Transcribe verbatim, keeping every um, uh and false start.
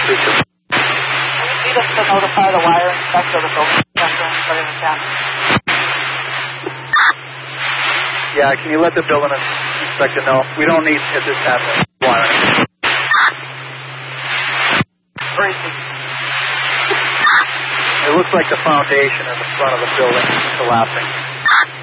future. We need us to notify the wire inspector, the building inspector, and put in the camera. Yeah, can you let the building inspector know? We don't need at this time wiring. Crazy. It looks like the foundation in the front of the building is collapsing.